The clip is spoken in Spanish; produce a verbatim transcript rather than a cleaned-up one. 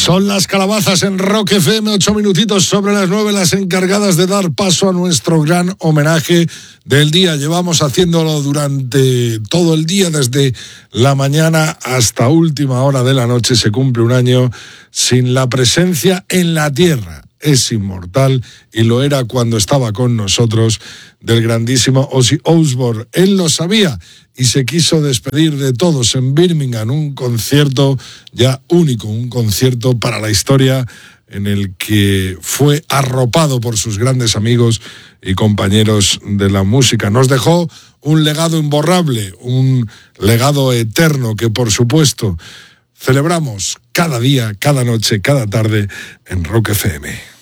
Son las calabazas en Rock F M, ocho minutitos sobre las nueve, las encargadas de dar paso a nuestro gran homenaje del día. Llevamos haciéndolo durante todo el día, desde la mañana hasta última hora de la noche. Se cumple un año sin la presencia en la tierra. Es inmortal y lo era cuando estaba con nosotros, del grandísimo Ozzy Osbourne. Él lo sabía y se quiso despedir de todos en Birmingham, un concierto ya único, un concierto para la historia en el que fue arropado por sus grandes amigos y compañeros de la música. Nos dejó un legado imborrable, un legado eterno que, por supuesto, celebramos cada día, cada noche, cada tarde en Rock F M.